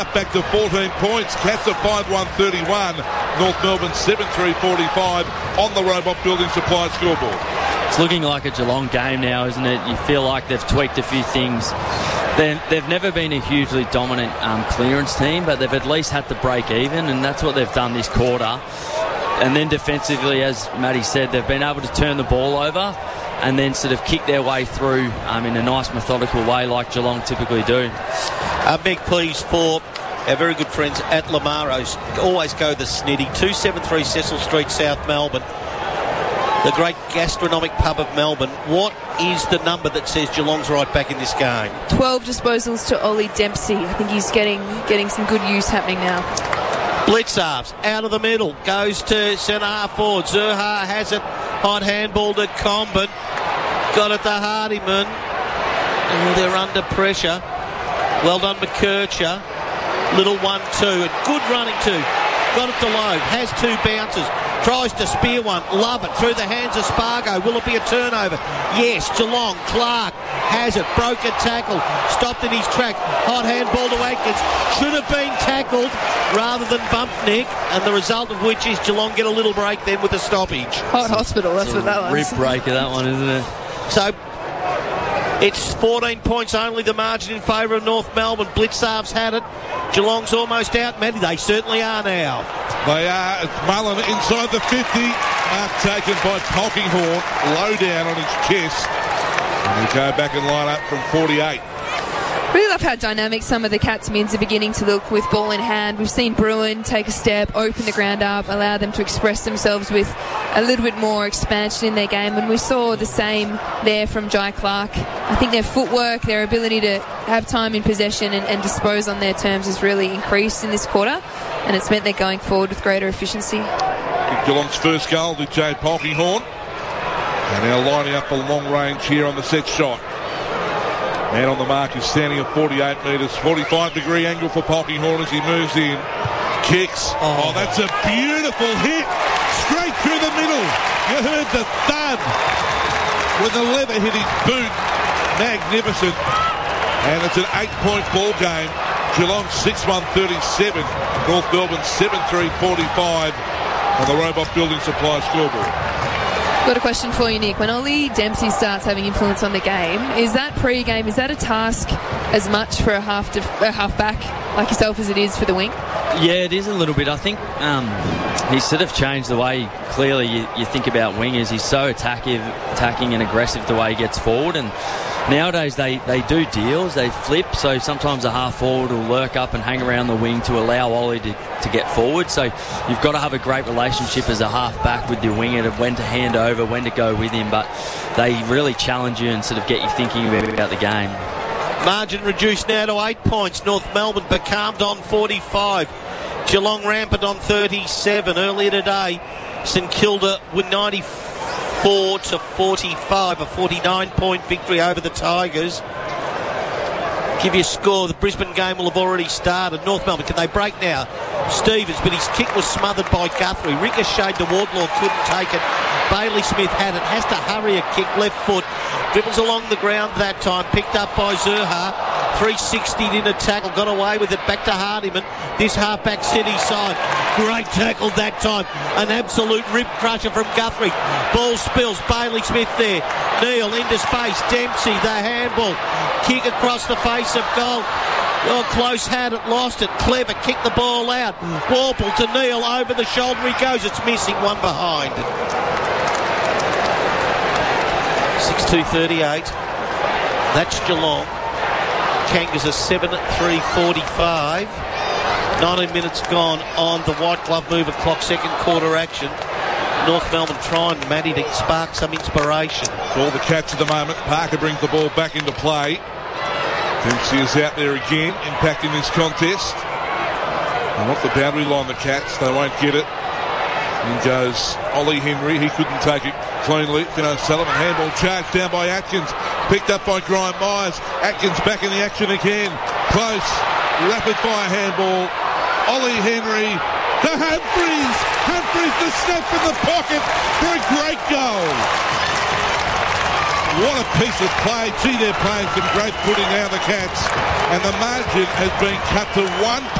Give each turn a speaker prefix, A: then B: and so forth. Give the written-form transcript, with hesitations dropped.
A: Back to 14 points. Cats are 5-1-31. North Melbourne 7-3-45 on the Robot Building Supply scoreboard.
B: It's looking like a Geelong game now, isn't it? You feel like they've tweaked a few things. They've never been a hugely dominant clearance team, but they've at least had to break even, and that's what they've done this quarter. And then defensively, as Matty said, they've been able to turn the ball over and then sort of kick their way through in a nice methodical way like Geelong typically do.
C: Big please for our very good friends at Lamaro's. Always go the Snitty. 273 Cecil Street, South Melbourne. The great gastronomic pub of Melbourne. What is the number that says Geelong's right back in this game?
D: 12 disposals to Ollie Dempsey. I think he's getting some good use happening now.
C: Blitzarves out of the middle, goes to centre half forward. Zurha has it, hot handball to Comben, got it to Hardiman. Oh, they're under pressure. Well done, McKercher. Little 1-2, and good running too. Got it to Lowe, has two bounces, tries to spear one, love it, through the hands of Spargo. Will it be a turnover? Yes, Geelong, Clark has it, broken tackle, stopped in his track, hot handball to Atkins, should have been tackled rather than bumped Nick, and the result of which is Geelong get a little break then with a stoppage.
D: Hot hospital, that's what that was.
B: Rip breaker, that one, isn't it?
C: So it's 14 points only, the margin in favour of North Melbourne. Blitzarves had it. Geelong's almost out, Matty. They certainly are now.
A: They are. It's Mullen inside the 50. Mark taken by Polkinghorne. Low down on his chest. And we go back and line up from 48.
D: Really love how dynamic some of the Cats mids are beginning to look with ball in hand. We've seen Bruin take a step, open the ground up, allow them to express themselves with a little bit more expansion in their game, and we saw the same there from Jai Clark. I think their footwork, their ability to have time in possession and dispose on their terms has really increased in this quarter, and it's meant they're going forward with greater efficiency.
A: Geelong's first goal to Jay Polkinghorne, and now lining up for long range here on the set shot. Man on the mark is standing at 48 metres, 45-degree angle for Polkinghorne as he moves in. Kicks. Oh, that's a beautiful hit. Straight through the middle. You heard the thud when the leather hit his boot. Magnificent. And it's an 8-point ball game. Geelong 6-1-37. North Melbourne 7-3-45 on the Robot Building Supply scoreboard.
D: Got a question for you, Nick. When Ollie Dempsey starts having influence on the game, is that pre-game, is that a task as much for a half-back like yourself as it is for the wing?
B: Yeah, it is a little bit. I think he's sort of changed the way, clearly, you think about wingers. He's so attacking and aggressive the way he gets forward, and nowadays they do deals, they flip, so sometimes a half forward will lurk up and hang around the wing to allow Ollie to get forward. So you've got to have a great relationship as a half back with your winger, to when to hand over, when to go with him, but they really challenge you and sort of get you thinking about the game.
C: Margin reduced now to 8 points. North Melbourne becalmed on 45. Geelong rampant on 37. Earlier today, St Kilda win 94-45, a 49-point victory over the Tigers. Give you a score. The Brisbane game will have already started. North Melbourne, can they break now? Stevens, but his kick was smothered by Guthrie. Ricocheted to Wardlaw, couldn't take it. Bailey Smith had it, has to hurry a kick, left foot. Dribbles along the ground that time, picked up by Zurha. 360 in a tackle, got away with it, back to Hardiman. This halfback city side. Great tackle that time. An absolute rib crusher from Guthrie. Ball spills, Bailey Smith there. Neal into space, Dempsey, the handball. Kick across the face of goal. Oh, close had it, lost it. Clever, kicked the ball out. Warple to Neal, over the shoulder he goes. It's missing, one behind. 6-2-38. That's Geelong. Kangas are 7-3-45. 19 minutes gone on the white glove mover clock, second quarter action. North Melbourne trying, Matty, to spark some inspiration.
A: All the Cats at the moment. Parker brings the ball back into play. Dempsey is out there again, impacting this contest. And off the boundary line, the Cats, they won't get it. In goes Ollie Henry. He couldn't take it cleanly. Finn O'Sullivan, handball charged down by Atkins. Picked up by Graham Myers. Atkins back in the action again. Close. Rapid fire handball. Ollie Henry to Humphries. Humphries the snap in the pocket for a great goal. What a piece of play. Gee, they're playing some great footy now, the Cats. And the margin has been cut to 1